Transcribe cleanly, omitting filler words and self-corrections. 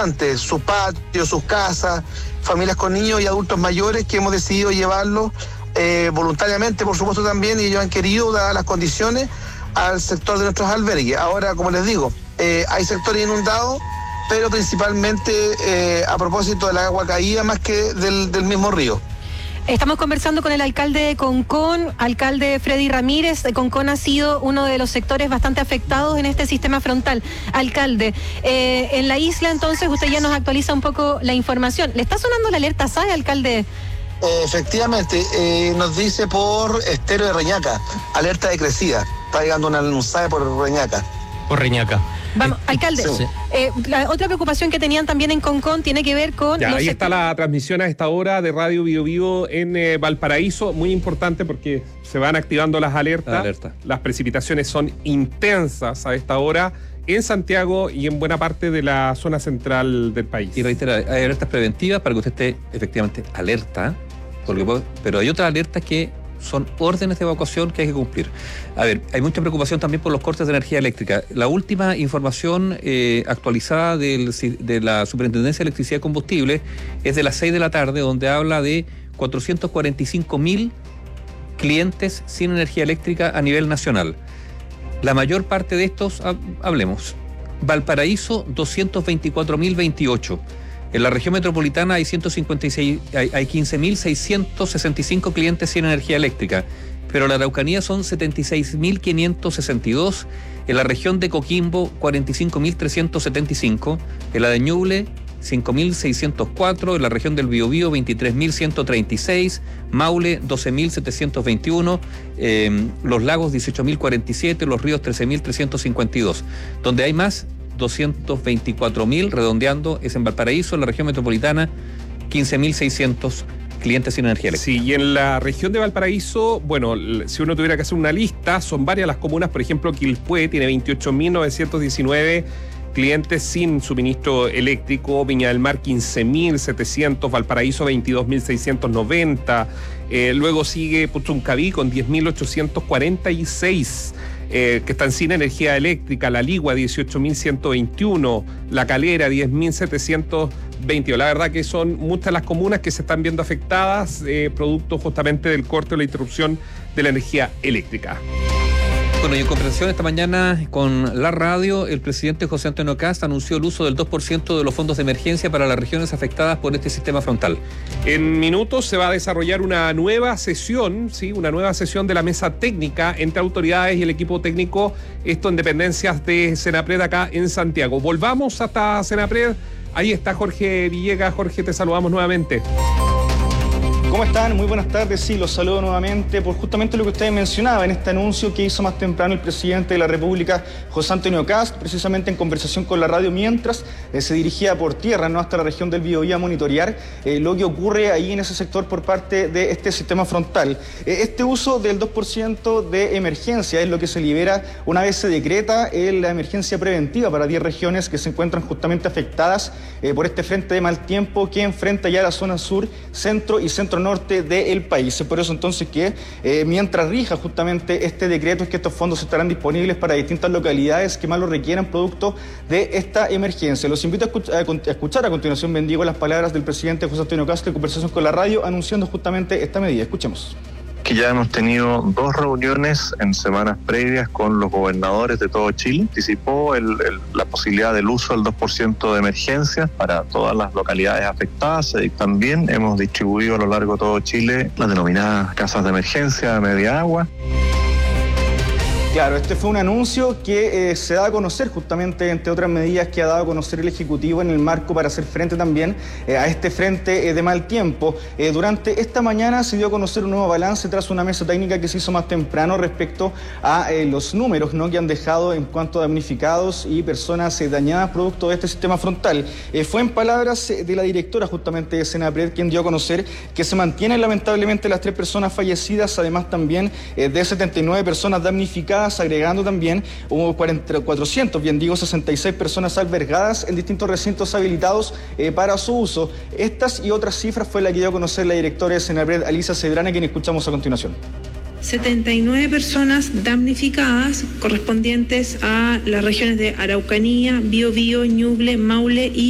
sus patios, sus casas, familias con niños y adultos mayores que hemos decidido llevarlos voluntariamente, por supuesto también, y ellos han querido, dadas las condiciones, al sector de nuestros albergues. Ahora, como les digo, hay sectores inundados, pero principalmente a propósito del agua caída más que del mismo río. Estamos conversando con el alcalde de Concón, alcalde Freddy Ramírez. Concón ha sido uno de los sectores bastante afectados en este sistema frontal. Alcalde, en la isla entonces usted ya nos actualiza un poco la información. ¿Le está sonando la alerta SAE, alcalde? Efectivamente, nos dice por Estero de Reñaca, alerta de crecida. Está llegando un SAE por Reñaca. Por Reñaca. Vamos, alcalde, sí. La otra preocupación que tenían también en Concón tiene que ver con... Ahí está la transmisión a esta hora de Radio Bio Vivo en Valparaíso, muy importante porque se van activando las alertas. Las precipitaciones son intensas a esta hora en Santiago y en buena parte de la zona central del país. Y reitera, hay alertas preventivas para que usted esté efectivamente alerta, pero hay otras alertas que son órdenes de evacuación que hay que cumplir. A ver, hay mucha preocupación también por los cortes de energía eléctrica. La última información actualizada de la Superintendencia de Electricidad y Combustible es de las 6 de la tarde, donde habla de 445.000 clientes sin energía eléctrica a nivel nacional. La mayor parte de estos, hablemos, Valparaíso, 224.028. En la región metropolitana hay 15.665 clientes sin energía eléctrica, pero en la Araucanía son 76.562, en la región de Coquimbo 45.375, en la de Ñuble 5.604, en la región del Biobío 23.136, Maule 12.721, Los Lagos 18.047, Los Ríos 13.352. Donde hay más, 224.000, redondeando, es en Valparaíso, en la región metropolitana, 15.600 clientes sin energía eléctrica. Sí, y en la región de Valparaíso, bueno, si uno tuviera que hacer una lista, son varias las comunas. Por ejemplo, Quilpué tiene 28.919 clientes sin suministro eléctrico, Viña del Mar 15.700, Valparaíso 22.690, luego sigue Puchuncaví con 10.846 que están sin energía eléctrica, La Ligua 18.121, La Calera 10.720. La verdad que son muchas las comunas que se están viendo afectadas producto justamente del corte o la interrupción de la energía eléctrica. Bueno, y en conversación esta mañana con la radio, el presidente José Antonio Kast anunció el uso del 2% de los fondos de emergencia para las regiones afectadas por este sistema frontal. En minutos se va a desarrollar una nueva sesión, ¿sí? Una nueva sesión de la mesa técnica entre autoridades y el equipo técnico, esto en dependencias de Senapred acá en Santiago. Volvamos hasta Senapred. Ahí está Jorge Villegas. Jorge, te saludamos nuevamente. ¿Cómo están? Muy buenas tardes. Sí, los saludo nuevamente por justamente lo que ustedes mencionaban, este anuncio que hizo más temprano el presidente de la República, José Antonio Kast, precisamente en conversación con la radio, mientras se dirigía por tierra, ¿no?, hasta la región del Biobío a monitorear lo que ocurre ahí en ese sector por parte de este sistema frontal. Este uso del 2% de emergencia es lo que se libera una vez se decreta la emergencia preventiva para 10 regiones que se encuentran justamente afectadas por este frente de mal tiempo que enfrenta ya la zona sur, centro y centro norte del país. Es por eso entonces que mientras rija justamente este decreto es que estos fondos estarán disponibles para distintas localidades que más lo requieran producto de esta emergencia. Los invito a escuchar a continuación, bendigo, las palabras del presidente José Antonio Kast en conversación con la radio anunciando justamente esta medida. Escuchemos. Que ya hemos tenido 2 reuniones en semanas previas con los gobernadores de todo Chile. Anticipó la posibilidad del uso del 2% de emergencia para todas las localidades afectadas. También hemos distribuido a lo largo de todo Chile las denominadas casas de emergencia de media agua. Claro, este fue un anuncio que se da a conocer justamente, entre otras medidas que ha dado a conocer el Ejecutivo en el marco para hacer frente también a este frente de mal tiempo. Durante esta mañana se dio a conocer un nuevo balance tras una mesa técnica que se hizo más temprano respecto a los números, ¿no?, que han dejado en cuanto a damnificados y personas dañadas producto de este sistema frontal. Fue en palabras de la directora justamente de Senapred quien dio a conocer que se mantienen lamentablemente las 3 personas fallecidas, además también de 79 personas damnificadas, agregando también 466 personas albergadas en distintos recintos habilitados para su uso. Estas y otras cifras fue la que dio a conocer la directora de Senapred, Alicia Cedrana, quien escuchamos a continuación. 79 personas damnificadas correspondientes a las regiones de Araucanía, Biobío, Ñuble, Maule y